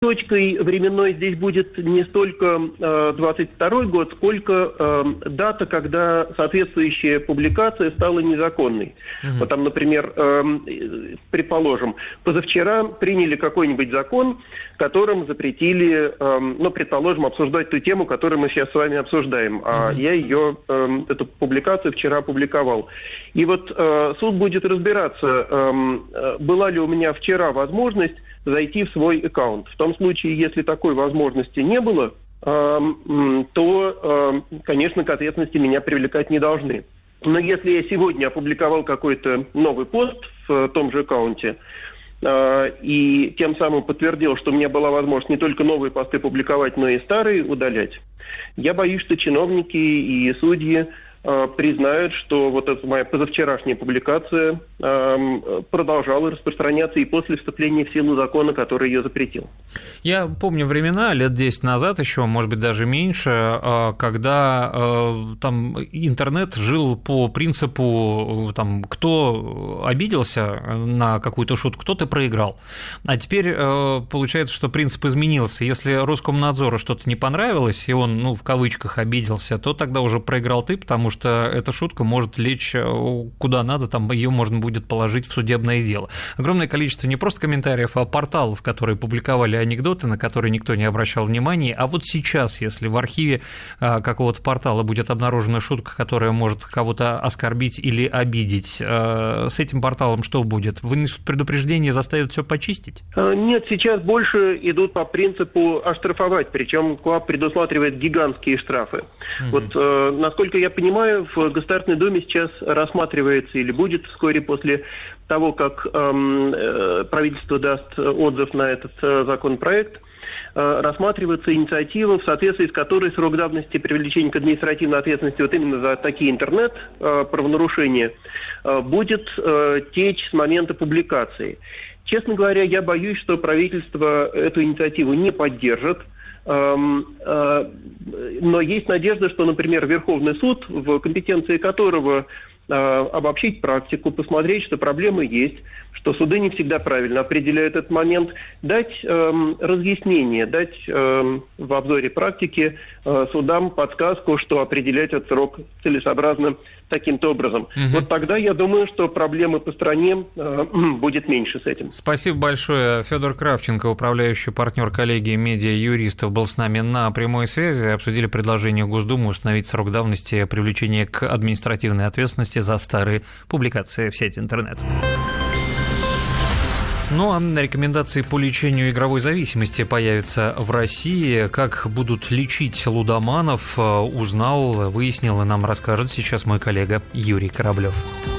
Точкой временной здесь будет не столько 22 год, сколько дата, когда соответствующая публикация стала незаконной. Вот там, например, предположим, позавчера приняли какой-нибудь закон, которым запретили, предположим, обсуждать ту тему, которую мы сейчас с вами обсуждаем. А я эту публикацию вчера опубликовал. И вот суд будет разбираться, была ли у меня вчера возможность зайти в свой аккаунт. В том случае, если такой возможности не было, то, конечно, к ответственности меня привлекать не должны. Но если я сегодня опубликовал какой-то новый пост в том же аккаунте, и тем самым подтвердил, что у меня была возможность не только новые посты публиковать, но и старые удалять, я боюсь, что чиновники и судьи признают, что вот эта моя позавчерашняя публикация продолжала распространяться и после вступления в силу закона, который ее запретил. Я помню времена, лет 10 назад еще, может быть, даже меньше, когда там интернет жил по принципу, там, кто обиделся на какую-то шутку, тот и проиграл. А теперь получается, что принцип изменился. Если Роскомнадзору что-то не понравилось, и он, в кавычках, обиделся, то тогда уже проиграл ты, потому что эта шутка может лечь куда надо, там ее можно будет положить в судебное дело. Огромное количество не просто комментариев, а порталов, которые публиковали анекдоты, на которые никто не обращал внимания. А вот сейчас, если в архиве какого-то портала будет обнаружена шутка, которая может кого-то оскорбить или обидеть, с этим порталом что будет? Вынесут предупреждение, заставят все почистить? Нет, сейчас больше идут по принципу оштрафовать, причем КоАП предусматривает гигантские штрафы. Вот, насколько я понимаю, в Государственной Думе сейчас рассматривается или будет вскоре после того, как правительство даст отзыв на этот законопроект, рассматривается инициатива, в соответствии с которой срок давности привлечения к административной ответственности вот именно за такие интернет-правонарушения будет течь с момента публикации. Честно говоря, я боюсь, что правительство эту инициативу не поддержит. Но есть надежда, что, например, Верховный суд, в компетенции которого обобщить практику, посмотреть, что проблемы есть, что суды не всегда правильно определяют этот момент, дать разъяснение, дать в обзоре практики судам подсказку, что определять этот срок целесообразно таким-то образом. Вот тогда я думаю, что проблемы по стране будет меньше с этим. Спасибо большое. Федор Кравченко, управляющий партнер коллегии медиа-юристов, был с нами на прямой связи. Обсудили предложение Госдумы установить срок давности привлечения к административной ответственности за старые публикации в сети интернет. Ну а рекомендации по лечению игровой зависимости появятся в России. Как будут лечить лудоманов, узнал, выяснил и нам расскажет сейчас мой коллега Юрий Кораблев.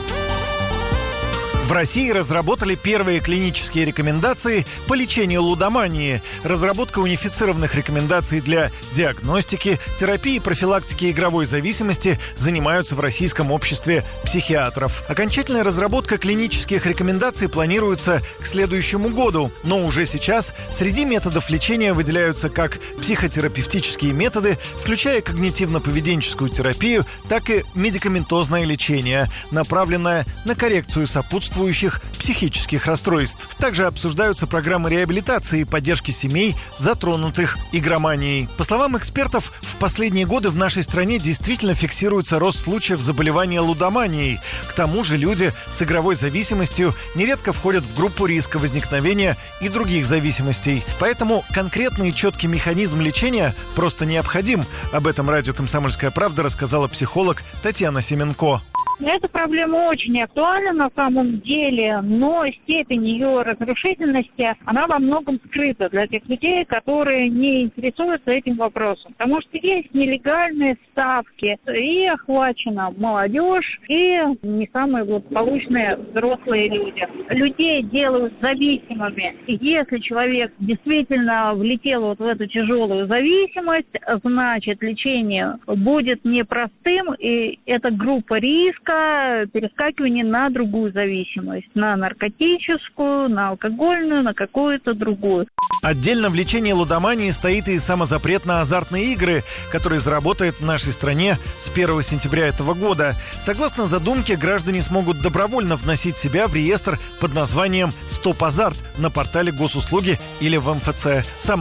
В России разработали первые клинические рекомендации по лечению лудомании. Разработка унифицированных рекомендаций для диагностики, терапии и профилактики игровой зависимости занимаются в Российском обществе психиатров. Окончательная разработка клинических рекомендаций планируется к следующему году, но уже сейчас среди методов лечения выделяются как психотерапевтические методы, включая когнитивно-поведенческую терапию, так и медикаментозное лечение, направленное на коррекцию сопутствующих психических расстройств. Также обсуждаются программы реабилитации и поддержки семей, затронутых игроманией. По словам экспертов, в последние годы в нашей стране действительно фиксируется рост случаев заболевания лудоманией. К тому же люди с игровой зависимостью нередко входят в группу риска возникновения и других зависимостей. Поэтому конкретный и четкий механизм лечения просто необходим. Об этом радио «Комсомольская правда» рассказала психолог Татьяна Семенко. Эта проблема очень актуальна на самом деле, но степень ее разрушительности, она во многом скрыта для тех людей, которые не интересуются этим вопросом. Потому что есть нелегальные ставки, и охвачена молодежь, и не самые благополучные взрослые люди. Людей делают зависимыми. И если человек действительно влетел вот в эту тяжелую зависимость, значит, лечение будет непростым, и это группа риска перескакивания на другую зависимость, на наркотическую, на алкогольную, на какую-то другую. Отдельно в лечении лудомании стоит и самозапрет на азартные игры, который заработает в нашей стране с 1 сентября этого года. Согласно задумке, граждане смогут добровольно вносить себя в реестр под названием «Стоп Азарт» на портале Госуслуги или в МФЦ.